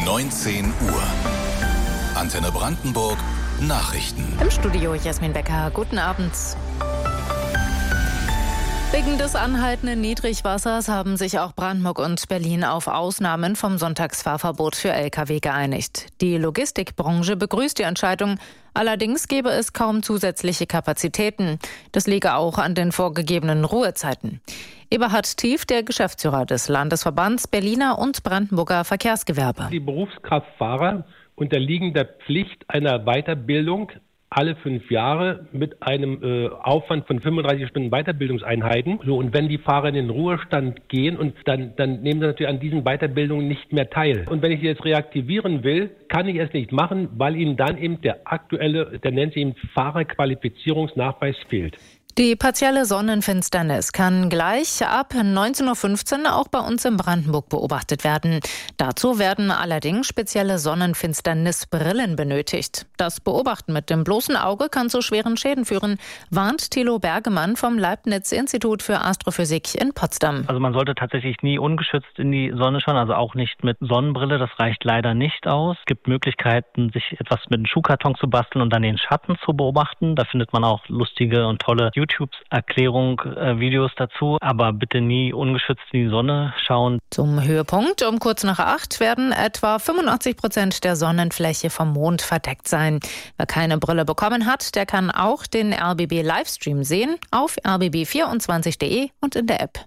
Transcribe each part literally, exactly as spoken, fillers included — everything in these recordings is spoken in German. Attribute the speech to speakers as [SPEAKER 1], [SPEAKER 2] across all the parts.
[SPEAKER 1] neunzehn Uhr. Antenne Brandenburg Nachrichten.
[SPEAKER 2] Im Studio Jasmin Becker. Guten Abend. Wegen des anhaltenden Niedrigwassers haben sich auch Brandenburg und Berlin auf Ausnahmen vom Sonntagsfahrverbot für L K W geeinigt. Die Logistikbranche begrüßt die Entscheidung. Allerdings gäbe es kaum zusätzliche Kapazitäten. Das liege auch an den vorgegebenen Ruhezeiten. Eberhard Tief, der Geschäftsführer des Landesverbands Berliner und Brandenburger Verkehrsgewerbe.
[SPEAKER 3] Die Berufskraftfahrer unterliegen der Pflicht einer Weiterbildung alle fünf Jahre mit einem äh, Aufwand von fünfunddreißig Stunden Weiterbildungseinheiten. So, und wenn die Fahrer in den Ruhestand gehen, und dann, dann nehmen sie natürlich an diesen Weiterbildungen nicht mehr teil. Und wenn ich sie jetzt reaktivieren will, kann ich es nicht machen, weil ihnen dann eben der aktuelle, der nennt sich eben Fahrerqualifizierungsnachweis fehlt.
[SPEAKER 2] Die partielle Sonnenfinsternis kann gleich ab neunzehn Uhr fünfzehn auch bei uns in Brandenburg beobachtet werden. Dazu werden allerdings spezielle Sonnenfinsternisbrillen benötigt. Das Beobachten mit dem bloßen Auge kann zu schweren Schäden führen, warnt Thilo Bergemann vom Leibniz-Institut für Astrophysik in Potsdam.
[SPEAKER 4] Also man sollte tatsächlich nie ungeschützt in die Sonne schauen, also auch nicht mit Sonnenbrille. Das reicht leider nicht aus. Es gibt Möglichkeiten, sich etwas mit einem Schuhkarton zu basteln und dann den Schatten zu beobachten. Da findet man auch lustige und tolle YouTube-Erklärung, äh, Videos dazu, aber bitte nie ungeschützt in die Sonne schauen.
[SPEAKER 2] Zum Höhepunkt um kurz nach acht werden etwa fünfundachtzig Prozent der Sonnenfläche vom Mond verdeckt sein. Wer keine Brille bekommen hat, der kann auch den R B B-Livestream sehen auf r b b vierundzwanzig punkt d e und in der App.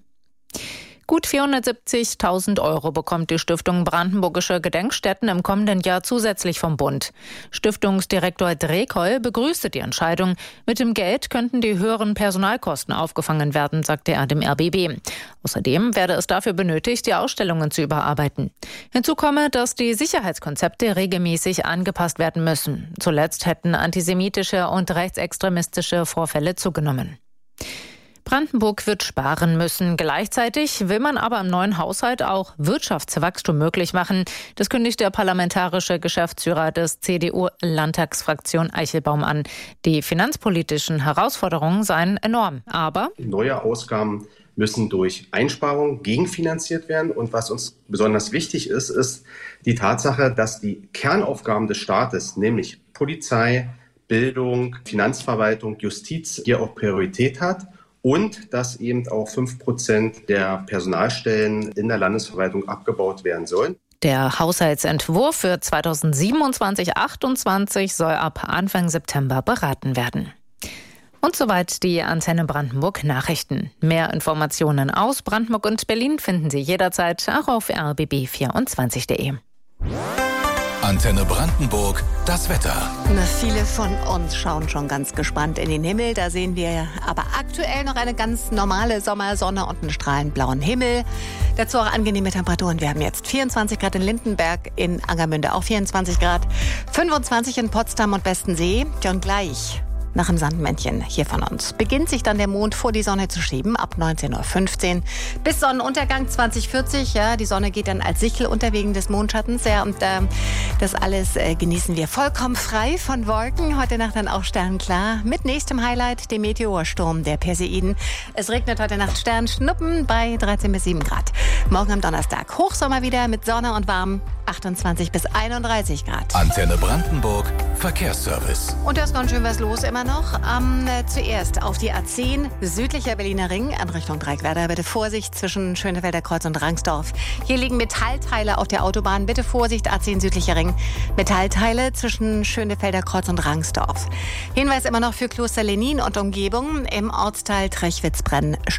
[SPEAKER 2] Gut vierhundertsiebzigtausend Euro bekommt die Stiftung Brandenburgische Gedenkstätten im kommenden Jahr zusätzlich vom Bund. Stiftungsdirektor Drekoll begrüßte die Entscheidung. Mit dem Geld könnten die höheren Personalkosten aufgefangen werden, sagte er dem R B B. Außerdem werde es dafür benötigt, die Ausstellungen zu überarbeiten. Hinzu komme, dass die Sicherheitskonzepte regelmäßig angepasst werden müssen. Zuletzt hätten antisemitische und rechtsextremistische Vorfälle zugenommen. Brandenburg wird sparen müssen. Gleichzeitig will man aber im neuen Haushalt auch Wirtschaftswachstum möglich machen. Das kündigt der parlamentarische Geschäftsführer des C D U-Landtagsfraktion Eichelbaum an. Die finanzpolitischen Herausforderungen seien enorm. Aber
[SPEAKER 5] neue Ausgaben müssen durch Einsparungen gegenfinanziert werden. Und was uns besonders wichtig ist, ist die Tatsache, dass die Kernaufgaben des Staates, nämlich Polizei, Bildung, Finanzverwaltung, Justiz, hier auch Priorität hat. Und dass eben auch fünf Prozent der Personalstellen in der Landesverwaltung abgebaut werden sollen.
[SPEAKER 2] Der Haushaltsentwurf für zweitausendsiebenundzwanzig achtundzwanzig soll ab Anfang September beraten werden. Und soweit die Antenne Brandenburg Nachrichten. Mehr Informationen aus Brandenburg und Berlin finden Sie jederzeit auch auf r b b vierundzwanzig punkt d e.
[SPEAKER 1] Antenne Brandenburg, das Wetter.
[SPEAKER 6] Na, viele von uns schauen schon ganz gespannt in den Himmel. Da sehen wir aber aktuell noch eine ganz normale Sommersonne und einen strahlend blauen Himmel. Dazu auch angenehme Temperaturen. Wir haben jetzt vierundzwanzig Grad in Lindenberg, in Angermünde auch vierundzwanzig Grad, fünfundzwanzig in Potsdam und Bestensee. Ja, und gleich nach dem Sandmännchen hier von uns beginnt sich dann der Mond vor die Sonne zu schieben ab neunzehn Uhr fünfzehn bis Sonnenuntergang zwanzig vierzig. Ja, die Sonne geht dann als Sichel unter wegen des Mondschattens. Ja, und äh, das alles äh, genießen wir vollkommen frei von Wolken. Heute Nacht dann auch sternklar mit nächstem Highlight, dem Meteorsturm der Perseiden. Es regnet heute Nacht Sternschnuppen bei dreizehn bis sieben Grad. Morgen am Donnerstag Hochsommer wieder mit Sonne und warm achtundzwanzig bis einunddreißig Grad.
[SPEAKER 1] Antenne Brandenburg Verkehrsservice.
[SPEAKER 6] Und da ist ganz schön was los immer noch. Ähm, zuerst auf die A zehn, südlicher Berliner Ring, in Richtung Dreieckwerder. Bitte Vorsicht zwischen Schönefelder Kreuz und Rangsdorf. Hier liegen Metallteile auf der Autobahn. Bitte Vorsicht, A zehn, südlicher Ring. Metallteile zwischen Schönefelder Kreuz und Rangsdorf. Hinweis immer noch für Kloster Lenin und Umgebung im Ortsteil Trechwitz-Brenn.